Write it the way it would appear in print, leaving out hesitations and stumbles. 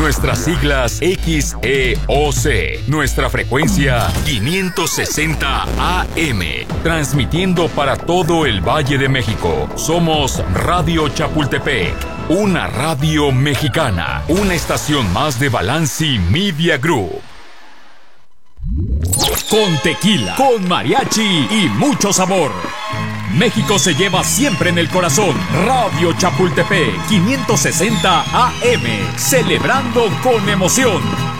Nuestras siglas XEOC. Nuestra frecuencia 560 AM. Transmitiendo para todo el Valle de México. Somos Radio Chapultepec. Una radio mexicana. Una estación más de Balanci Media Group. Con tequila, con mariachi y mucho sabor. México se lleva siempre en el corazón. Radio Chapultepec 560 AM. Celebrando con emoción.